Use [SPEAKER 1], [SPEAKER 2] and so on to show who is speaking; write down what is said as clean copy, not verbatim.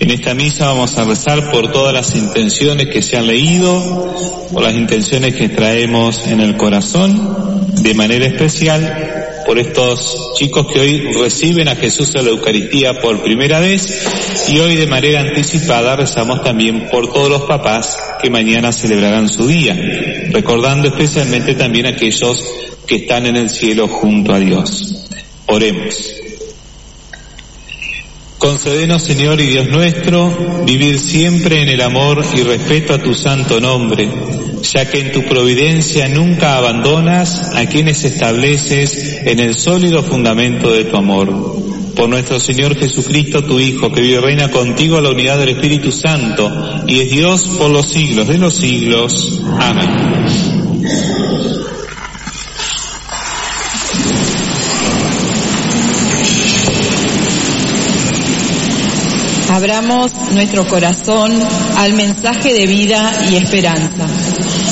[SPEAKER 1] En esta misa vamos a rezar por todas las intenciones que se han leído, por las intenciones que traemos en el corazón, de manera especial por estos chicos que hoy reciben a Jesús en la Eucaristía por primera vez, y hoy de manera anticipada rezamos también por todos los papás que mañana celebrarán su día, recordando especialmente también a aquellos que están en el cielo junto a Dios. Oremos. Concédenos, Señor y Dios nuestro, vivir siempre en el amor y respeto a tu santo nombre, ya que en tu providencia nunca abandonas a quienes estableces en el sólido fundamento de tu amor. Por nuestro Señor Jesucristo, tu Hijo, que vive y reina contigo en la unidad del Espíritu Santo, y es Dios por los siglos de los siglos. Amén.
[SPEAKER 2] Abramos nuestro corazón al mensaje de vida y esperanza.